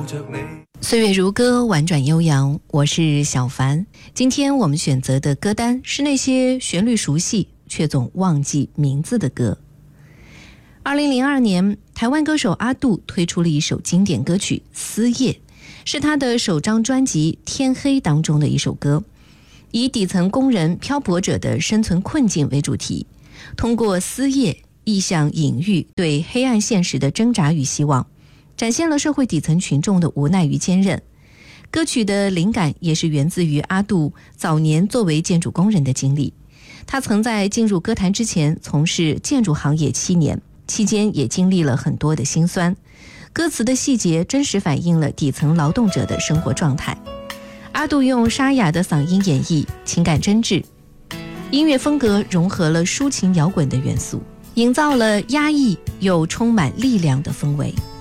岁月如歌，婉转悠扬，我是小凡。今天我们选择的歌单是那些旋律熟悉却总忘记名字的歌。2002年，台湾歌手阿杜推出了一首经典歌曲《思夜》，是他的首张专辑《天黑》当中的一首歌，以底层工人漂泊者的生存困境为主题，通过思夜意象隐喻对黑暗现实的挣扎与希望，展现了社会底层群众的无奈与坚韧。歌曲的灵感也是源自于阿杜早年作为建筑工人的经历，他曾在进入歌坛之前从事建筑行业7年，期间也经历了很多的辛酸。歌词的细节真实反映了底层劳动者的生活状态。阿杜用沙哑的嗓音演绎，情感真挚，音乐风格融合了抒情摇滚的元素，营造了压抑又充满力量的氛围。